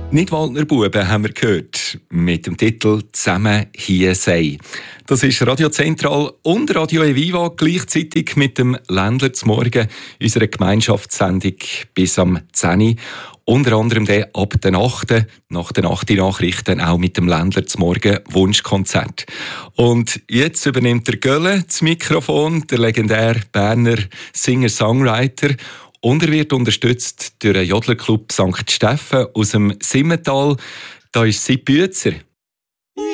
Nidwaldner Buben haben wir gehört, mit dem Titel «Zusammen hier sei». Das ist Radio Zentral und Radio Eviva gleichzeitig mit dem Ländler zum Morgen, unserer Gemeinschaftssendung bis am 10 Uhr. Unter anderem der ab der 8. nach den 8 Nachrichten auch mit dem Ländler zum Morgen Wunschkonzert. Und jetzt übernimmt der Gölle das Mikrofon, der legendäre Berner Singer-Songwriter. Und er wird unterstützt durch den Jodlerclub St. Steffen aus dem Simmental. Da ist Sieb Büetzer.